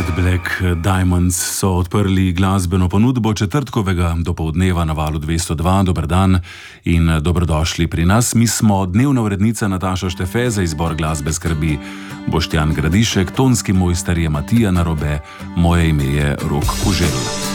Jet Black Diamonds so odprli glasbeno ponudbo četrtkovega dopoldneva na Valu 202. Dober dan in dobrodošli pri nas. Mi smo dnevna urednica Nataša Štefe, za izbor glasbe skrbi Boštjan Gradišek, tonski mojster je Matija Narobe, moje ime je Rok Kužel.